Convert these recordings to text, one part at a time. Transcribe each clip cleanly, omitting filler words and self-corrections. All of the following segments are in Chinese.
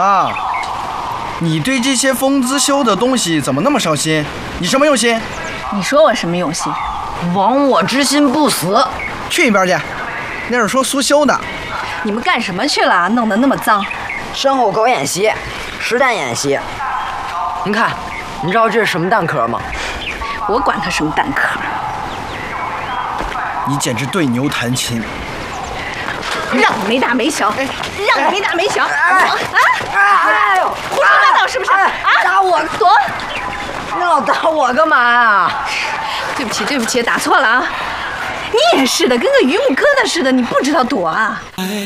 啊！你对这些封资修的东西怎么那么上心？你什么用心？ 你说我什么用心？ 亡我之心不死。 去一边去！那是说苏修的。 你们干什么去了？弄得那么脏。 身后搞演习，实弹演习。您看，你知道这是什么弹壳吗？ 我管它什么弹壳。 你简直对牛弹琴。 让你没大没小，让你没大没小！ 哎呦， 胡说八道是不是？ 打我！ 躲！ 你老打我干嘛啊？ 对不起，对不起，打错了啊！你也是的，跟个榆木疙瘩似的，你不知道躲啊？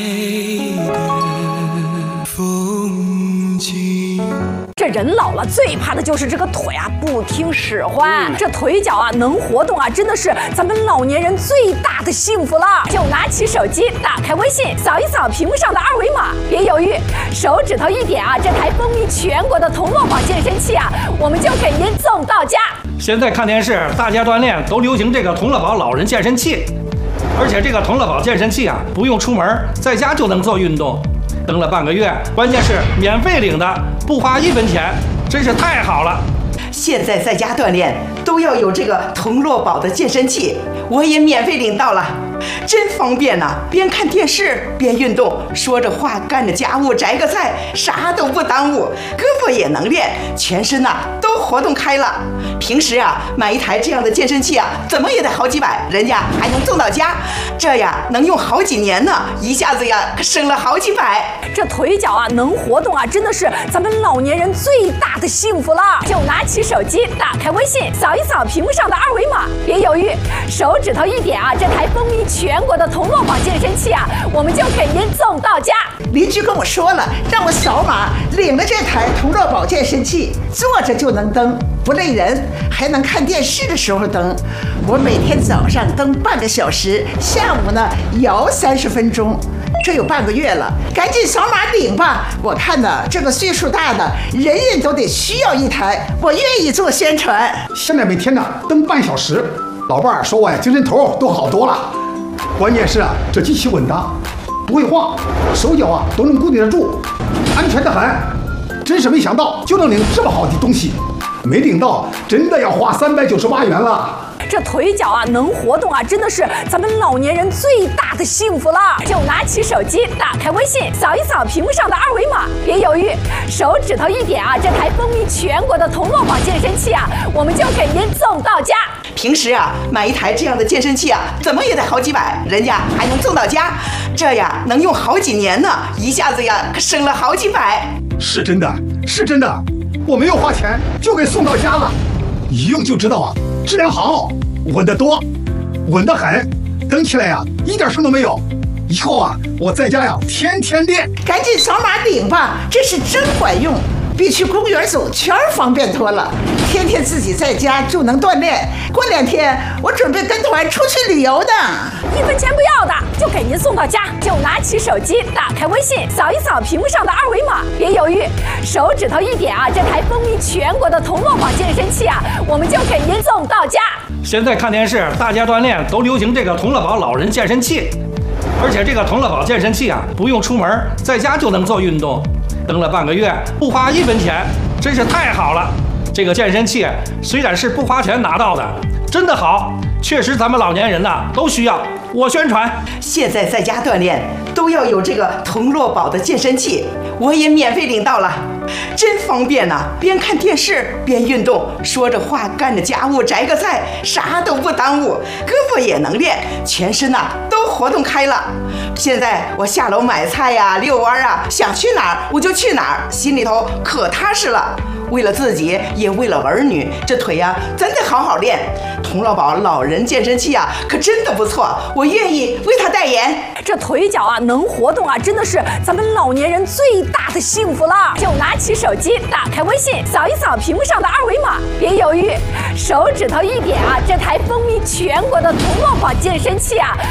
这人老了最怕的就是这个腿啊不听使唤，这腿脚啊能活动啊，真的是咱们老年人最大的幸福了。就拿起手机，打开微信，扫一扫屏幕上的二维码，别犹豫，手指头一点啊，这台风靡全国的童乐宝健身器啊，我们就给您送到家。 现在看电视，大家锻炼都流行这个童乐宝老人健身器，而且这个童乐宝健身器啊，不用出门，在家就能做运动。登了半个月，关键是免费领的，不花1分钱，真是太好了。 现在在家锻炼都要有这个童乐宝的健身器，我也免费领到了，真方便呐！边看电视边运动，说着话干着家务，摘个菜，啥都不耽误，胳膊也能练，全身呐都活动开了。平时啊买一台这样的健身器啊，怎么也得好几百，人家还能送到家，这呀能用好几年呢，一下子呀可省了好几百。 这腿脚啊能活动啊，真的是咱们老年人最大的幸福了。就拿起手机，打开微信，扫一扫屏幕上的二维码，别犹豫，手指头一点啊，这台风靡全国的童乐宝健身器啊，我们就给您送到家。 邻居跟我说了，让我扫码领了这台童乐宝健身器，坐着就能蹬，不累人，还能看电视的时候蹬。我每天早上蹬半个小时，下午呢摇30分钟。这有半个月了，赶紧扫码领吧！我看呢，这个岁数大的人人都得需要一台，我愿意做宣传。 现在每天呢蹬半小时，老伴儿说我呀精神头都好多了。关键是啊，这机器稳当，不会晃，手脚啊都能固定得住，安全得很。真是没想到就能领这么好的东西，没领到真的要花398元了。 这腿脚啊能活动啊，真的是咱们老年人最大的幸福了。就拿起手机，打开微信，扫一扫屏幕上的二维码，别犹豫，手指头一点啊，这台风靡全国的童乐宝健身器啊，我们就给您送到家。 平时啊买一台这样的健身器啊，怎么也得好几百，人家还能送到家，这呀能用好几年呢，一下子呀可省了好几百。 是真的，是真的，我没有花钱就给送到家了，一用就知道啊，质量好，稳得多，稳得很，蹬起来呀一点声都没有。以后啊我在家呀天天练。 赶紧扫码领吧，这是真管用，比去公园走圈方便多了。天天自己在家就能锻炼，过2天我准备跟团出去旅游呢。 1分钱不要的，就给您送到家。就拿起手机，打开微信，扫一扫屏幕上的二维码，别犹豫，手指头一点啊，这台风靡全国的童乐宝健身器啊，我们就给您送到家。 现在看电视，大家锻炼都流行这个童乐宝老人健身器，而且这个童乐宝健身器啊，不用出门，在家就能做运动。登了半个月，不花1分钱，真是太好了。这个健身器虽然是不花钱拿到的，真的好，确实咱们老年人呐都需要。我宣传， 现在在家锻炼都要有这个童乐宝的健身器，我也免费领到了，真方便呐！边看电视边运动，说着话干着家务，摘个菜，啥都不耽误，胳膊也能练，全身呐都活动开了。现在我下楼买菜呀、遛弯啊，想去哪儿我就去哪儿，心里头可踏实了。为了自己，也为了儿女，这腿呀真得好好练。童乐宝老人健身器啊，可真的不错，我愿意为他代言。 这腿脚啊能活动啊，真的是咱们老年人最大的幸福了。就拿起手机，打开微信，扫一扫屏幕上的二维码，别犹豫，手指头一点啊，这台风靡全国的童乐宝健身器啊，